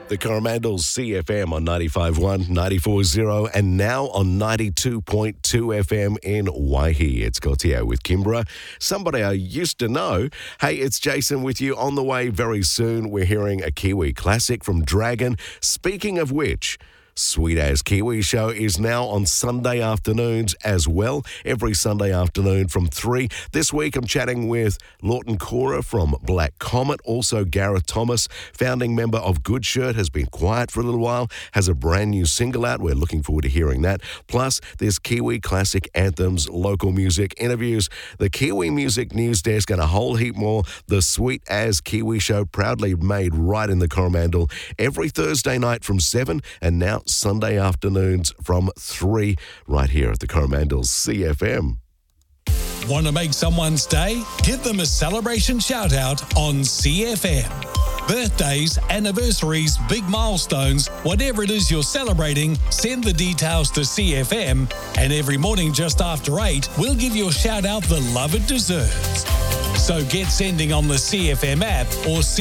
The Coromandel CFM on 95.1, 94.0 and now on 92.2 FM in Waihi. It's Gautier with Kimbra, somebody I used to know. Hey, it's Jason with you. On the way very soon, we're hearing a Kiwi classic from Dragon. Speaking of which, Sweet As Kiwi Show is now on Sunday afternoons as well, every Sunday afternoon from 3. This week I'm chatting with Lawton Cora from Black Comet, also Gareth Thomas, founding member of Good Shirt, has been quiet for a little while, has a brand new single out. We're looking forward to hearing that. Plus, there's Kiwi classic anthems, local music, interviews, the Kiwi Music News Desk, and a whole heap more. The Sweet As Kiwi Show, proudly made right in the Coromandel, every Thursday night from 7, and now Sunday afternoons from 3, right here at the Coromandel CFM. Want to make someone's day? Give them a celebration shout out on CFM. Birthdays, anniversaries, big milestones, whatever it is you're celebrating, send the details to CFM, and every morning just after 8, we'll give your shout out the love it deserves. So get sending on the CFM app or